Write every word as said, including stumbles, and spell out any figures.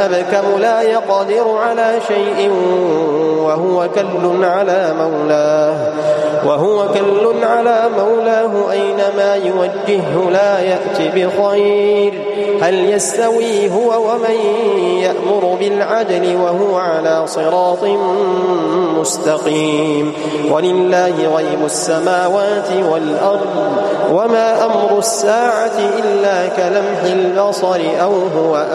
أبكم لا يقدر على شيء وهو كل على مولاه وهو كل على مولاه أينما يوجهه لا يأت بخير هل يستوي هو ومن يأمر بالعدل وهو على صراط مستقيم ولله غيب السماوات والأرض وما أمر الساعة إلا كلمح البصر أو هو